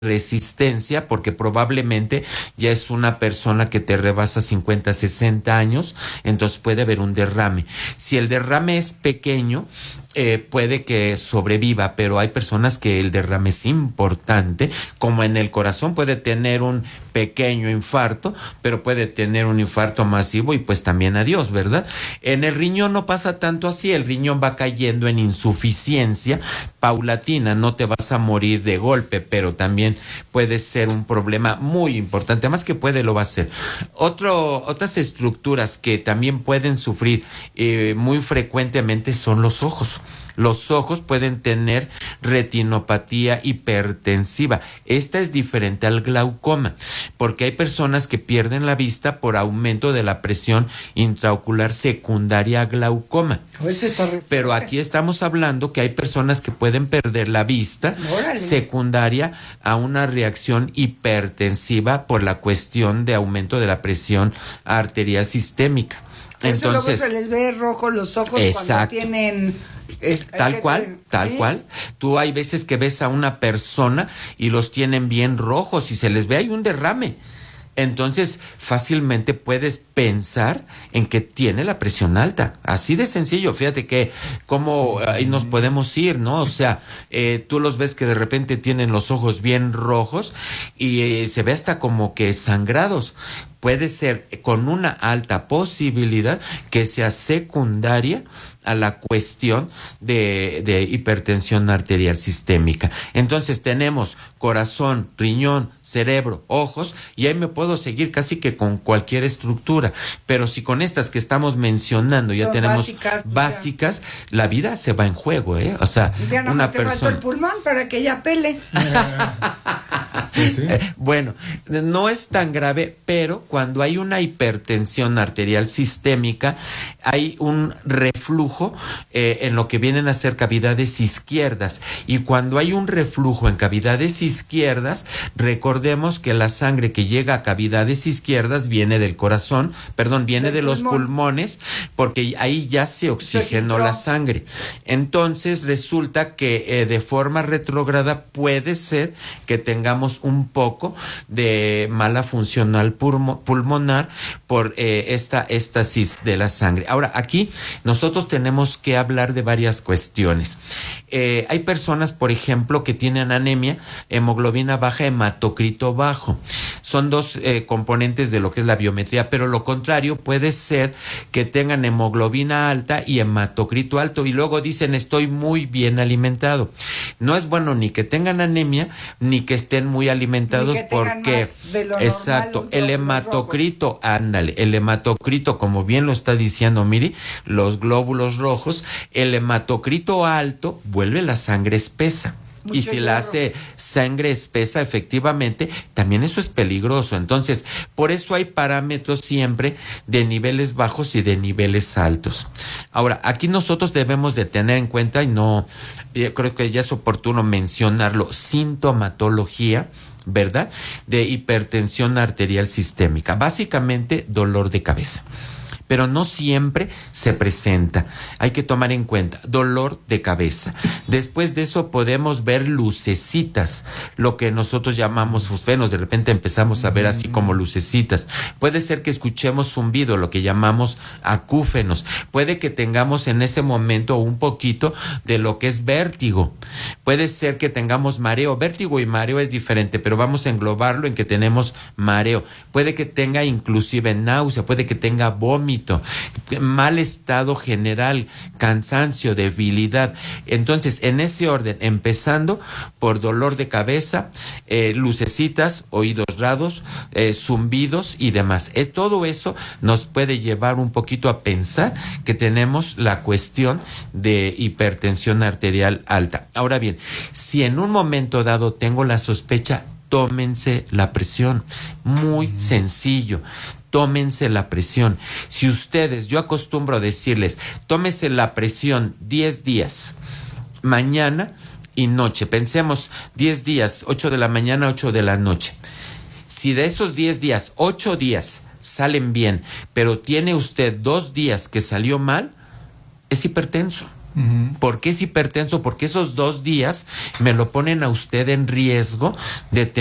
resistencia, porque probablemente ya es una persona que te rebasa 50, 60 años, entonces puede haber un derrame. Si el derrame es pequeño, puede que sobreviva, pero hay personas que el derrame es importante, como en el corazón puede tener un pequeño infarto, pero puede tener un infarto masivo y pues también adiós, ¿verdad? En el riñón no pasa tanto así, el riñón va cayendo en insuficiencia paulatina, no te vas a morir de golpe, pero también puede ser un problema muy importante, más que puede, lo va a ser. Otras estructuras que también pueden sufrir muy frecuentemente son los ojos. Los ojos pueden tener retinopatía hipertensiva. Esta es diferente al glaucoma, porque hay personas que pierden la vista por aumento de la presión intraocular secundaria a glaucoma. Pero aquí estamos hablando que hay personas que pueden perder la vista secundaria a una reacción hipertensiva por la cuestión de aumento de la presión arterial sistémica. Entonces, luego se les ve rojo los ojos. Exacto. Cuando tienen... Tal cual. Tú hay veces que ves a una persona y los tienen bien rojos y se les ve hay un derrame. Entonces, fácilmente puedes pensar en que tiene la presión alta. Así de sencillo. Fíjate que cómo ahí nos podemos ir, ¿no? O sea, tú los ves que de repente tienen los ojos bien rojos y se ve hasta como que sangrados. Puede ser con una alta posibilidad que sea secundaria a la cuestión de hipertensión arterial sistémica. Entonces tenemos corazón, riñón, cerebro, ojos, y ahí me puedo seguir casi que con cualquier estructura. Pero si con estas que estamos mencionando ya tenemos básicas, la vida se va en juego, ¿eh? O sea, ya no una persona... te faltó el pulmón para que ella pele. ¿Sí? Bueno, no es tan grave, pero cuando hay una hipertensión arterial sistémica, hay un reflujo en lo que vienen a ser cavidades izquierdas. Y cuando hay un reflujo en cavidades izquierdas, recordemos que la sangre que llega a cavidades izquierdas viene del corazón, viene de los pulmones, porque ahí ya se oxigenó la sangre. Entonces resulta que de forma retrógrada puede ser que tengamos un poco de mala funcional pulmonar por esta éstasis de la sangre. Ahora, aquí nosotros tenemos que hablar de varias cuestiones. Hay personas, por ejemplo, que tienen anemia, hemoglobina baja, hematocrito bajo. Son dos componentes de lo que es la biometría, pero lo contrario puede ser que tengan hemoglobina alta y hematocrito alto y luego dicen estoy muy bien alimentado. No es bueno ni que tengan anemia ni que estén muy alimentados porque exacto, el hematocrito, el hematocrito, como bien lo está diciendo Miri, los glóbulos rojos, el hematocrito alto vuelve la sangre espesa. Y si la hace sangre espesa, efectivamente, también eso es peligroso. Entonces, por eso hay parámetros siempre de niveles bajos y de niveles altos. Ahora, aquí nosotros debemos de tener en cuenta, y no, yo creo que ya es oportuno mencionarlo, sintomatología, ¿verdad? De hipertensión arterial sistémica. Básicamente, dolor de cabeza. Pero no siempre se presenta. Hay que tomar en cuenta dolor de cabeza. Después de eso podemos ver lucecitas, lo que nosotros llamamos fosfenos. De repente empezamos a ver así como lucecitas. Puede ser que escuchemos zumbido, lo que llamamos acúfenos. Puede que tengamos en ese momento un poquito de lo que es vértigo. Puede ser que tengamos mareo. Vértigo y mareo es diferente, pero vamos a englobarlo en que tenemos mareo. Puede que tenga inclusive náusea, puede que tenga vómito, mal estado general, cansancio, debilidad. Entonces, en ese orden, empezando por dolor de cabeza, lucecitas, oídos raros, zumbidos y demás. Todo eso nos puede llevar un poquito a pensar que tenemos la cuestión de hipertensión arterial alta. Ahora bien, si en un momento dado tengo la sospecha, tómense la presión. Muy sencillo. Tómense la presión. Si ustedes, yo acostumbro a decirles, tómense la presión 10 días, mañana y noche. Pensemos 10 días, 8 de la mañana, 8 de la noche. Si de esos 10 días, 8 días salen bien, pero tiene usted 2 días que salió mal, es hipertenso. ¿Por qué es hipertenso? Porque esos 2 días me lo ponen a usted en riesgo de tener